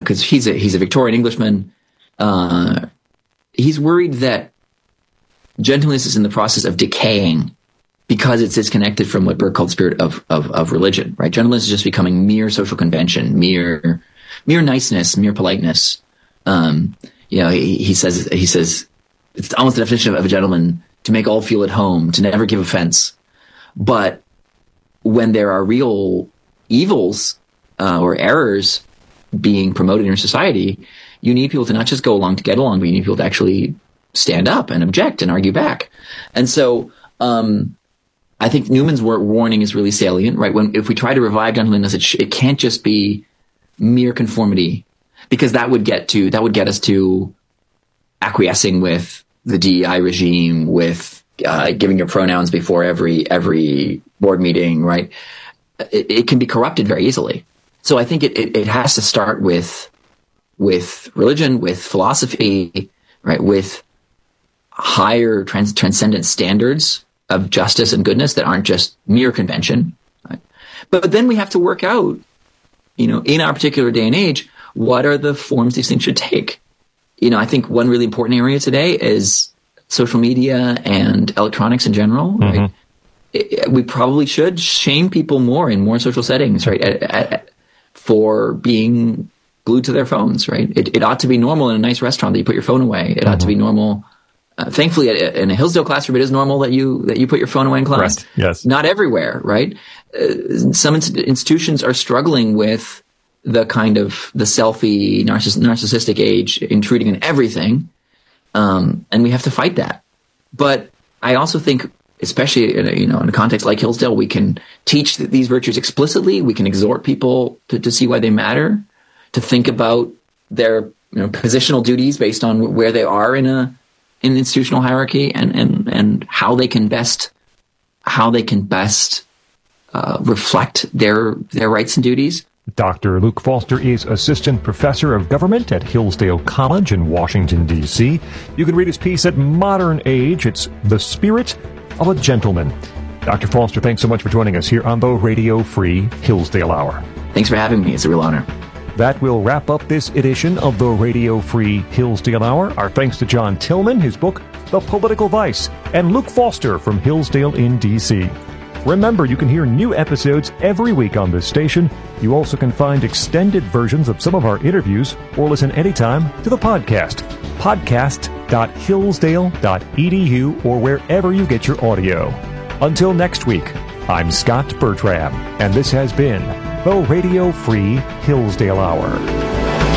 because he's a Victorian Englishman. He's worried that gentleness is in the process of decaying because it's disconnected from what Burke called the spirit of religion, right? Gentleness is just becoming mere social convention, mere niceness, mere politeness. He says it's almost the definition of a gentleman to make all feel at home, to never give offense. But when there are real evils or errors being promoted in your society, you need people to not just go along to get along, but you need people to actually stand up and object and argue back. And so I think Newman's warning is really salient, right? If we try to revive gentlemanliness, it can't just be mere conformity, because that would get us to acquiescing with the DEI regime, with giving your pronouns before every board meeting, right? It can be corrupted very easily. So I think it has to start with religion, with philosophy, right? With higher transcendent standards of justice and goodness that aren't just mere convention. Right? But then we have to work out, in our particular day and age, what are the forms these things should take? I think one really important area today is social media and electronics in general. Mm-hmm. Right? We probably should shame people more in more social settings, right? For being glued to their phones, right? It ought to be normal in a nice restaurant that you put your phone away. It ought to be normal. Thankfully, in a Hillsdale classroom, it is normal that you put your phone away in class. Right. Yes. Not everywhere, right? Some institutions are struggling with the kind of the selfie, narcissistic age intruding in everything, and we have to fight that. But I also think, especially in a context like Hillsdale, we can teach these virtues explicitly. We can exhort people to see why they matter, to think about their positional duties based on where they are in an institutional hierarchy, and how they can best reflect their rights and duties. Dr. Luke Foster is Assistant Professor of Government at Hillsdale College in Washington, D.C. You can read his piece at Modern Age. It's The Spirit of a Gentleman. Dr. Foster, thanks so much for joining us here on the Radio Free Hillsdale Hour. Thanks for having me. It's a real honor. That will wrap up this edition of the Radio Free Hillsdale Hour. Our thanks to John Tillman, his book, The Political Vice, and Luke Foster from Hillsdale in D.C. Remember, you can hear new episodes every week on this station. You also can find extended versions of some of our interviews or listen anytime to the podcast. podcast.hillsdale.edu or wherever you get your audio. Until next week, I'm Scott Bertram, and this has been the Radio Free Hillsdale Hour.